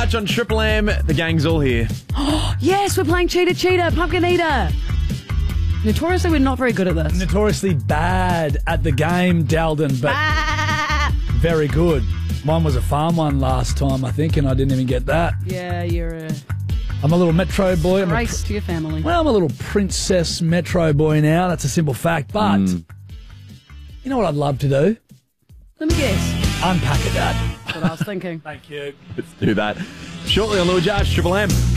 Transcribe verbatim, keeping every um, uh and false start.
Judge on Triple M. The gang's all here. Yes, we're playing Cheetah Cheetah, Pumpkin Eater. Notoriously, we're not very good at this. Notoriously bad at the game, Dalden, but Ah! very good. Mine was a farm one last time, I think, and I didn't even get that. Yeah, you're a I'm a little Metro boy. I'm a race pr- to your family. well, I'm a little Princess Metro boy now. That's a simple fact. But Mm. you know what I'd love to do? Let me guess. Unpack it, Dad. That's what I was thinking. Thank you. Let's do that. Shortly on Lil Judge, Triple M.